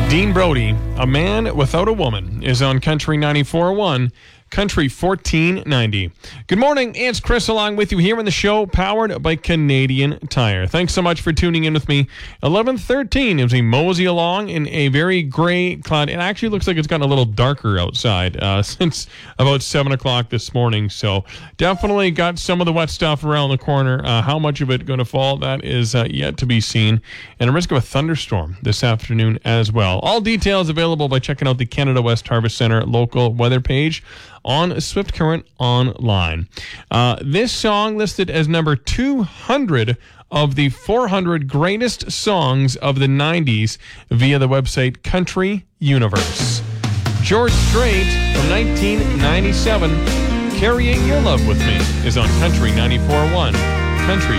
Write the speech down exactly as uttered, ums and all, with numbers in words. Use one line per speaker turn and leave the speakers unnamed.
Dean Brody, A Man Without a Woman, is on Country ninety-four point one, Country fourteen ninety. Good morning, it's Chris along with you here on the show, powered by Canadian Tire. Thanks so much for tuning in with me. eleven thirteen as we mosey along in a very gray cloud. It actually looks like it's gotten a little darker outside uh, since about seven o'clock this morning, so definitely got some of the wet stuff around the corner. Uh, how much of it going to fall, that is uh, yet to be seen, and a risk of a thunderstorm this afternoon as well. All details available by checking out the Canada West Harvest Center local weather page on Swift Current Online. Uh, this song listed as number two hundred of the four hundred greatest songs of the nineties via the website Country Universe. George Strait from nineteen ninety-seven, Carrying Your Love With Me, is on Country ninety-four point one. Country